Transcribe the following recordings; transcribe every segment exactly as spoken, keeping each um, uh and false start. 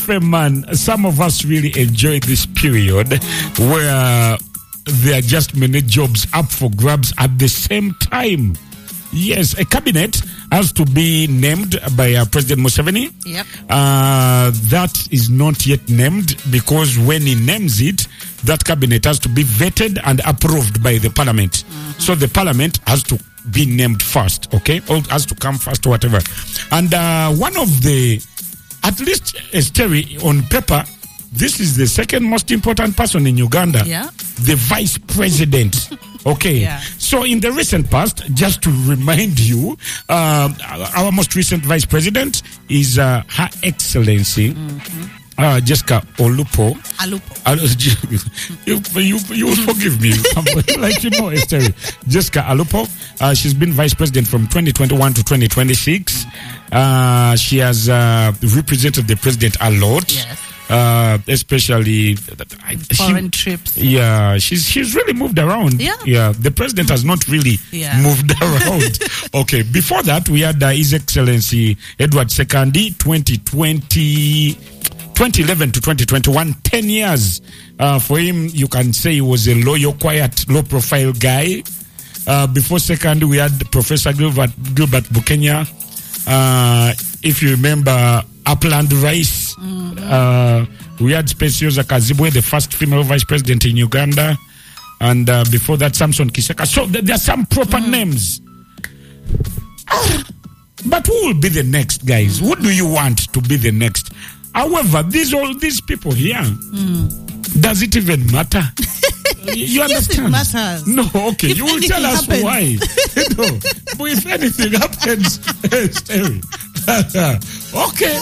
man, some of us really enjoy this period where there are just many jobs up for grabs at the same time. Yes, a cabinet has to be named by uh, President Museveni. Yep. Uh, that is not yet named because when he names it, that cabinet has to be vetted and approved by the parliament. Mm-hmm. So the parliament has to be named first, okay? Or has to come first or whatever. And uh, one of the, at least Esteri, on paper, this is the second most important person in Uganda. Yeah. The vice president. Okay. Yeah. So in the recent past, just to remind you, uh, our most recent vice president is uh, Her Excellency mm-hmm. uh, Jessica Alupo. Alupo. you, you, you will forgive me. Like you know, Esther. Jessica Alupo. Uh, she's been vice president from twenty twenty-one to twenty twenty-six. Uh, she has uh, represented the president a lot. Yes. Uh, especially foreign she, trips. Yeah, she's she's really moved around. Yeah, yeah. The president has not really yeah. moved around. Okay, before that we had uh, His Excellency Edward Sekandi, twenty twenty, twenty eleven to twenty twenty-one, ten years. Uh, for him, you can say he was a loyal, quiet, low-profile guy. Uh, before Sekandi, we had Professor Gilbert Gilbert Bukenya. Uh, if you remember, Upland Rice. Mm-hmm. Uh, we had Speciosa Kazibwe, the first female vice president in Uganda. And uh, before that, Samson Kiseka. So th- there are some proper mm-hmm. names. Ah, but who will be the next, guys? Who do you want to be the next? However, these all these people here, mm. does it even matter? You understand? Yes, it matters. No, okay. If you will tell us happens. why. No. But if anything happens, Stay. Okay.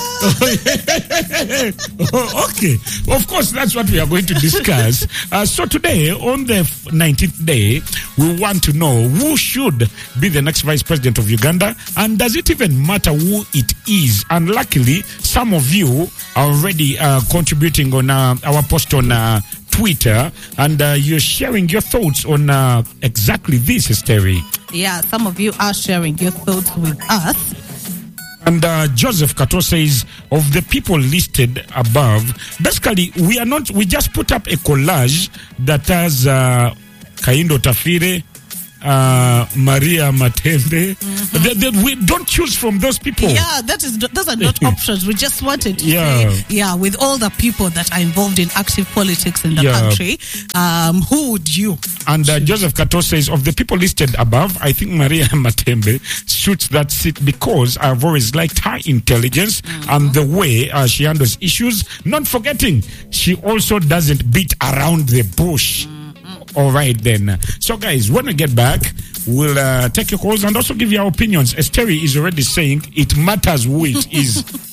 Okay. Of course, that's what we are going to discuss. Uh, so today, on the nineteenth day, we want to know who should be the next vice president of Uganda, and does it even matter who it is? And luckily, some of you are already uh, contributing on uh, our post on uh, Twitter, and uh, you're sharing your thoughts on uh, exactly this, Esteri. Yeah, some of you are sharing your thoughts with us. And uh, Joseph Kato says, of the people listed above, basically, we are not, we just put up a collage that has uh, Kaindo Tafire, uh, Maria Matembe. Mm-hmm. They, they, we don't choose from those people. Yeah, that is, those are not options. We just wanted to yeah. say, yeah, with all the people that are involved in active politics in the yeah. country, um, who would you? And uh, Joseph Kato says, of the people listed above, I think Maria Matembe suits that seat because I've always liked her intelligence mm-hmm. and the way uh, she handles issues. Not forgetting, she also doesn't beat around the bush. Mm-hmm. All right, then. So, guys, when we get back, we'll uh, take your calls and also give you our opinions. Esteri is already saying it matters who it is.